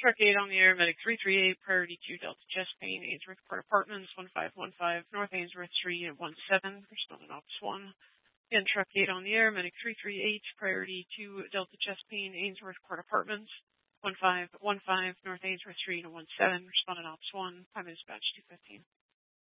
Truck 8 on the air, Medic 338, Priority 2, Delta Chest Pain, Ainsworth Court Apartments, 1515, North Ainsworth Street at 17, responding Office 1. Again, Truck 8 on the air, Medic 338, Priority 2, Delta Chest Pain, Ainsworth Court Apartments, 1515, North Ainsworth Street at 17, responding Office 1. Time is dispatch 215.